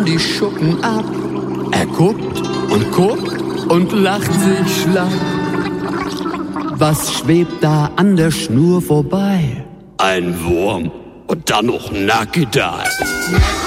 fallen die Schuppen ab. Er guckt und lacht sich schlapp. Was schwebt da an der Schnur vorbei? Ein Wurm und dann noch Nackedei.